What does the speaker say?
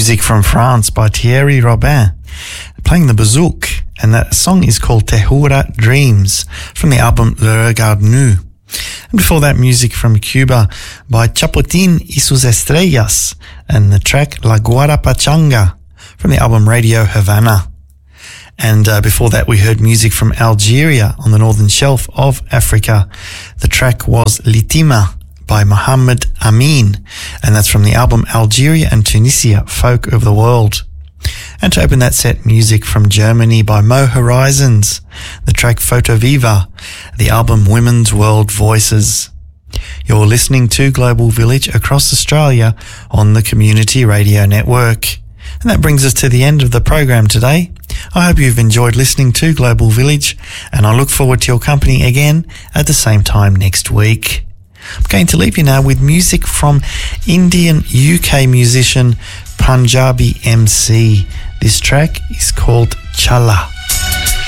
music from France by Thierry Robin, playing the bouzouki, and that song is called Tehura Dreams from the album Le Regard Nu. And before that, music from Cuba by Chapotín y sus Estrellas and the track La Guarapachanga from the album Radio Havana. And before that, we heard music from Algeria on the northern shelf of Africa. The track was Litima by Mohammed Amin, and that's from the album Algeria and Tunisia, Folk of the World. And to open that set, music from Germany by Mo Horizons, the track Foto Viva, the album Women's World Voices. You're listening to Global Village across Australia on the Community Radio Network. And that brings us to the end of the program today. I hope you've enjoyed listening to Global Village, and I look forward to your company again at the same time next week. I'm going to leave you now with music from Indian UK musician Punjabi MC. This track is called Chala.